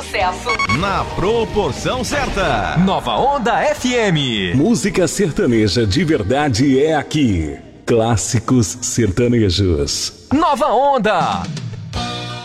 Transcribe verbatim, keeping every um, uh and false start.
sucesso na proporção certa. Nova Onda F M. Música sertaneja de verdade é aqui. Clássicos sertanejos. Nova Onda.